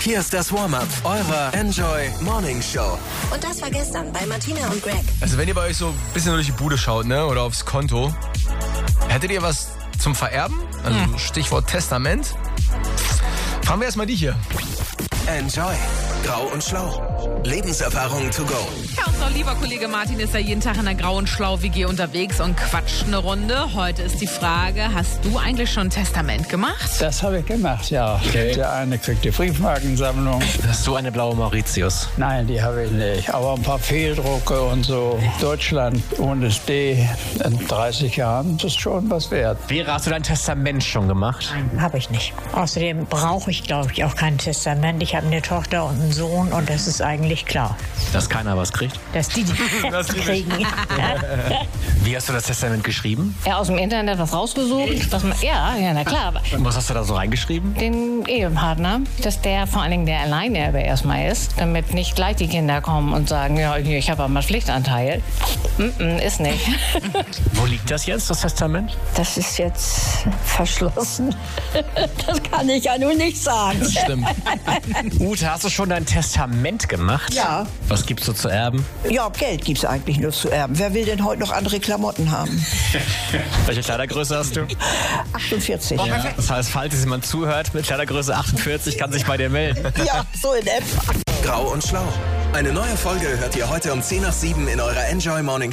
Hier ist das Warm-Up eurer Enjoy Morning Show. Und das war gestern bei Martina und Greg. Also wenn ihr bei euch so ein bisschen durch die Bude schaut, ne, oder aufs Konto, hättet ihr was zum Vererben? Also Stichwort Testament. Fragen wir erstmal die hier. Enjoy. Grau und Schlau. Lebenserfahrung to go. Ja, unser lieber Kollege Martin ist ja jeden Tag in der Grau- und Schlau-WG unterwegs und quatscht eine Runde. Heute ist die Frage, hast du eigentlich schon ein Testament gemacht? Das habe ich gemacht, ja. Okay. Der eine kriegt die Briefmarkensammlung. Hast du eine blaue Mauritius? Nein, die habe ich nicht. Aber ein paar Fehldrucke und so. Deutschland ohne das D in 30 Jahren, das ist schon was wert. Vera, hast du dein Testament schon gemacht? Habe ich nicht. Außerdem brauche ich, glaube ich, auch kein Testament. Ich habe eine Tochter und einen Sohn und das ist eigentlich klar, Dass keiner was kriegt? dass die kriegen. Wie hast du das Testament geschrieben? Ja, aus dem Internet was rausgesucht. Ja, na klar. Und was hast du da so reingeschrieben? Den Ehepartner, dass der vor allen Dingen der Alleinerbe erstmal ist, damit nicht gleich die Kinder kommen und sagen, ja, ich habe aber mal Pflichtanteil. Ist nicht. Wo liegt das jetzt, das Testament? Das ist jetzt verschlossen. Das kann ich ja nun nicht sagen. Stimmt. Ute, hast du schon dein Testament gemacht? Ja. Was gibt's so zu erben? Ja, Geld gibt's eigentlich nur zu erben. Wer will denn heute noch andere Klamotten haben? Welche Kleidergröße hast du? 48. Ja. Das heißt, falls jemand zuhört mit Kleidergröße 48, kann sich bei dir melden. Ja, so in etwa. Grau und Schlau. Eine neue Folge hört ihr heute um 6:10 in eurer Enjoy Morning